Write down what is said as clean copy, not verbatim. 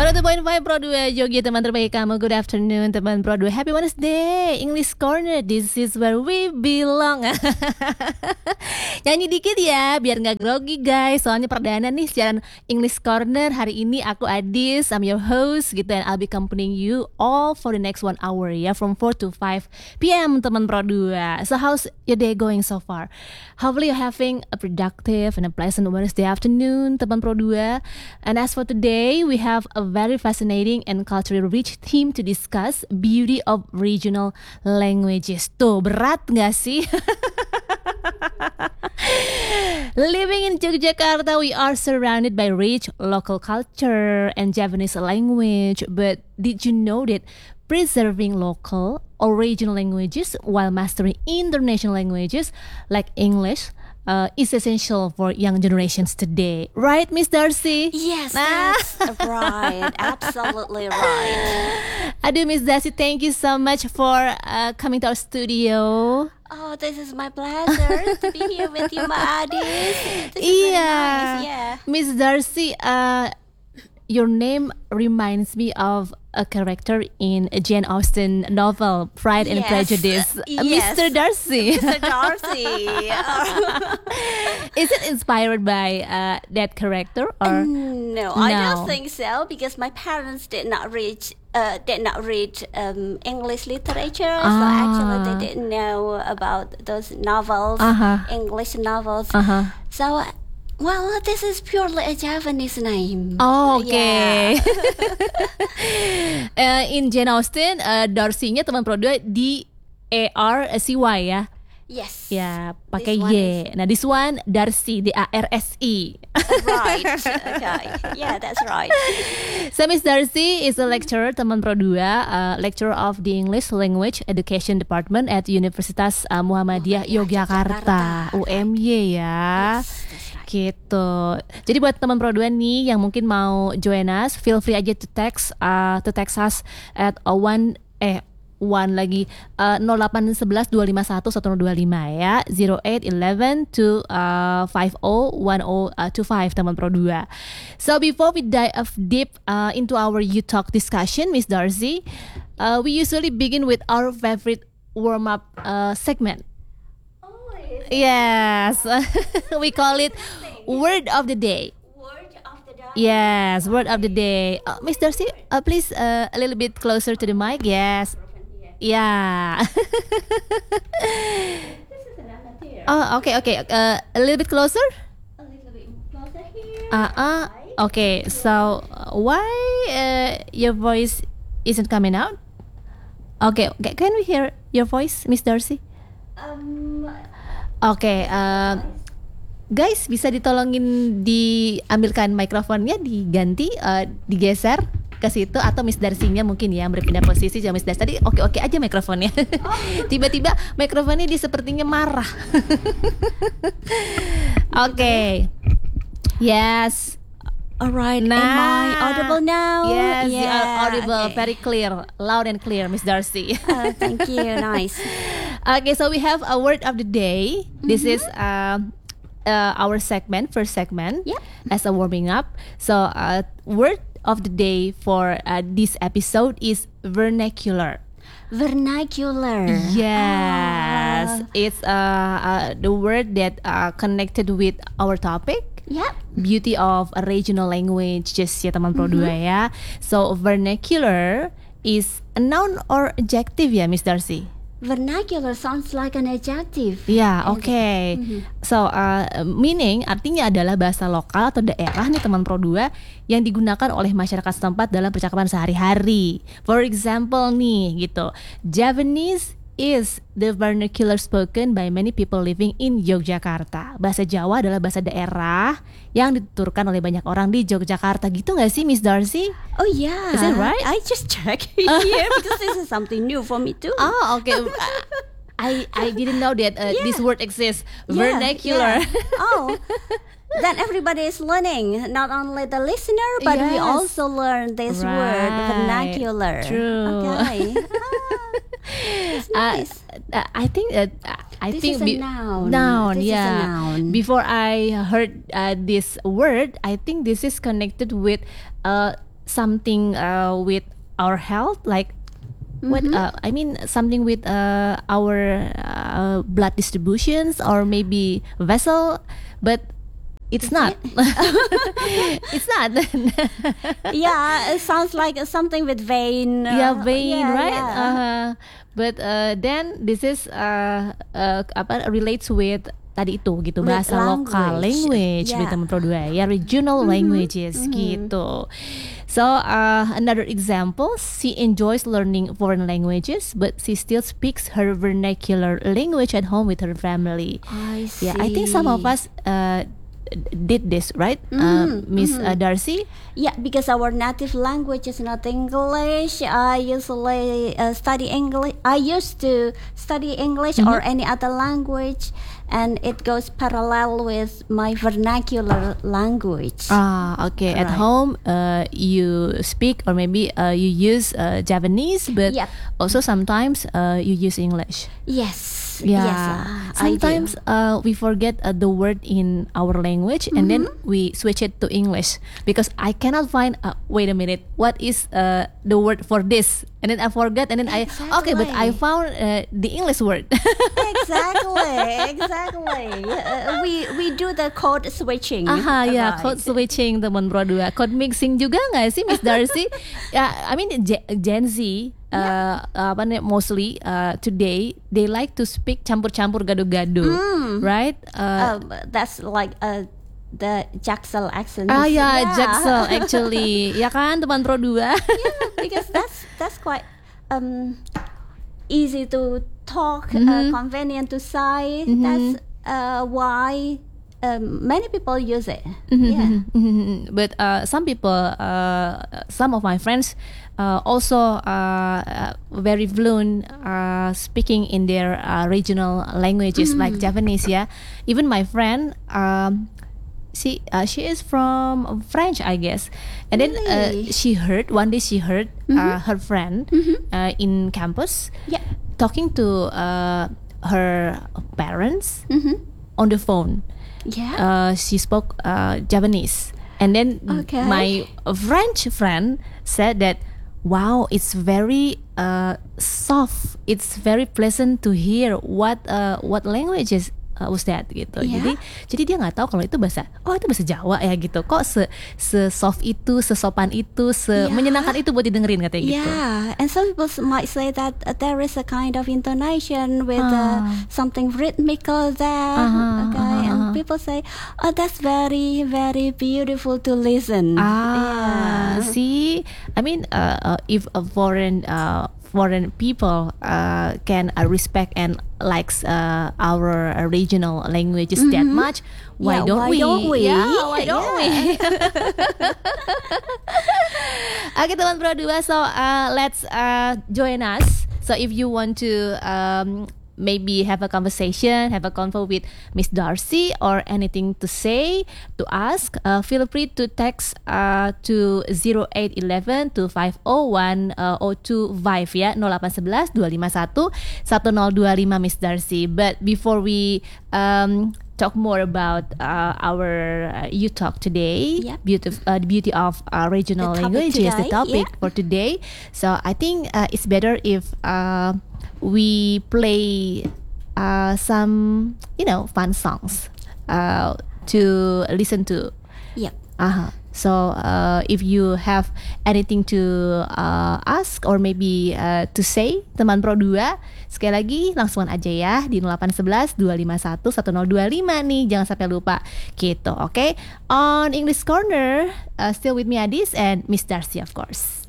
102.5 Pro 2 Jogja, teman terbaik kamu. Good afternoon teman Pro 2. Happy Wednesday. English Corner, this is where we belong. Nyanyi dikit ya biar gak grogi guys. Soalnya perdana nih siaran English Corner. Hari ini aku Adis, I'm your host gitu. And I'll be accompanying you all for the next 1 hour ya, from 4 to 5 PM teman Pro 2. So how's your day going so far? Hopefully you're having a productive and a pleasant Wednesday afternoon teman Pro 2. And as for today, we have a very fascinating and culturally rich theme to discuss, beauty of regional languages. Tuh, berat gak sih? Living in Yogyakarta, we are surrounded by rich local culture and Japanese language. But did you know that preserving local or regional languages while mastering international languages like English is essential for young generations today, right, Miss Darcy? Yes, that's right. Absolutely right. Aduh, Miss Darcy, thank you so much for coming to our studio. Oh, this is my pleasure to be here with you, Ma Adis. This is really nice. Yeah. Miss Darcy, your name reminds me of a character in a Jane Austen novel, Pride and Prejudice. Yes. Mr. Darcy. Mr. Darcy. Is it inspired by that character or No, I don't think so because my parents did not read English literature, so actually they didn't know about those novels, English novels. So, well, this is purely a Japanese name. Oh, okay. In Jane Austen, Darcy-nya teman Pro 2 D-A-R-C-Y ya. Yes. Ya, pakai Y. Nah, this one Darcy, D-A-R-S-I. Right. Okay. Yeah, that's right. So Miss Darcy is a lecturer teman Pro 2, lecturer of the English Language Education Department at Universitas Muhammadiyah Yogyakarta, UMY ya. Yes, that's right. Gitu. Jadi buat teman Pro 2 nih yang mungkin mau join us, feel free aja to text us at 0811 251 1025 ya, 0811 250 1025 teman Pro 2. So before we dive deep into our You Talk discussion, Miss Darcy, we usually begin with our favorite warm up segment. Yes. We call it Word of the Day. Word of the day. Yes, Word of the Day. Miss Darcy, please a little bit closer to the mic. Yes. Yeah. This is enough here. Oh, okay. A little bit closer. A little bit closer here. Okay. So why your voice isn't coming out? Okay. Can we hear your voice, Miss Darcy? Okay. Guys, bisa ditolongin diambilkan mikrofonnya, diganti, digeser ke situ, atau Miss Darcy-nya mungkin ya berpindah posisi. Sama Miss Darcy tadi oke aja mikrofonnya. Tiba-tiba mikrofonnya dia sepertinya marah. Okay. Yes. Alright, am I audible now? Yes, you are audible, okay. very clear, loud and clear, Miss Darcy. Thank you, nice. Okay, so we have a word of the day. This is our first segment, as a warming up. So, word of the day for this episode is vernacular. Vernacular. Yes, it's the word that connected with our topic. Yep. Beauty of a regional language, just ya teman Pro 2 ya. So vernacular is a noun or adjective ya, Miss Darcy? Vernacular sounds like an adjective. Ya, okay. So meaning artinya adalah bahasa lokal atau daerah nih teman Pro 2 yang digunakan oleh masyarakat setempat dalam percakapan sehari-hari. For example nih gitu, Javanese is the vernacular spoken by many people living in Yogyakarta. Bahasa Jawa adalah bahasa daerah yang dituturkan oleh banyak orang di Yogyakarta. Gitu gak sih, Miss Darcy? Oh yeah. Is it right? I just checked here because this is something new for me too. Oh, okay. I didn't know that this word exists. Vernacular. Yeah. Oh. Then everybody is learning, not only the listener, but we also learn this word, vernacular. True. Okay. Nice. I think This is a noun. Noun, This is a noun. Before I heard this word, I think this is connected with something with our health, like what I mean something with our blood distributions or maybe vessel, but it's not. It's not. Yeah, it sounds like something with vein. Yeah, vein, yeah, right? Yeah. But then this is relates with tadi itu gitu, With bahasa lokal language Yeah. with teman Pro 2 ya, regional languages gitu. So another example, she enjoys learning foreign languages, but she still speaks her vernacular language at home with her family. I see. Yeah, I think some of us did this, right, Miss Darcy? Yeah, because our native language is not English. I usually study English. I used to study English or any other language, and it goes parallel with my vernacular language. Okay. At home, you speak or maybe you use Japanese, but Yep. also sometimes you use English. Yes. Yeah. Yes. Sometimes we forget the word in our language and then we switch it to English because I cannot find. Wait a minute, what is the word for this? And then I forget, and then okay, but I found the English word. Exactly. We do the code switching. Ya, Right. code switching teman Pro 2. Code mixing juga nggak sih, Miss Darcy? I mean Gen Z. Mostly today they like to speak campur-campur gado-gado, right? That's like the Jaksel accent. Jaksel actually, ya kan teman Pro 2. Because that's quite easy to talk, convenient to say. That's why many people use it. Yeah. But some people, some of my friends also very fluent speaking in their regional languages like Japanese. Yeah, even my friend. She is from French, I guess, and then one day she heard her friend in campus talking to her parents on the phone. Yeah. She spoke Japanese, and then my French friend said that, wow, it's very soft. It's very pleasant to hear. What languages was that gitu. Yeah. Jadi dia nggak tahu kalau itu bahasa Jawa ya gitu. Kok se soft itu, sesopan itu, menyenangkan itu buat didengerin katanya gitu. Yeah, and some people might say that there is a kind of intonation with something rhythmical there. And people say, oh, that's very, very beautiful to listen. See, I mean, if a foreign people can respect and likes our regional languages that much, why don't we? Yeah, why don't we? Okay, teman Pro 2, so let's join us. So if you want to maybe have a conversation, have a convo with Miss Darcy or anything to say, to ask, feel free to text to 0811 2501 025 ya, 0811 251 1025 Miss Darcy. But before we talk more about our you talk today, the beauty of regional languages, the topic for today. So I think it's better if we play some fun songs to listen to. Yep. So if you have anything to ask or maybe to say, teman Pro 2, sekali lagi langsung aja ya di 0811 251 1025 nih, jangan sampai lupa gitu. Okay, on English Corner, still with me Adis and Miss Darcy of course.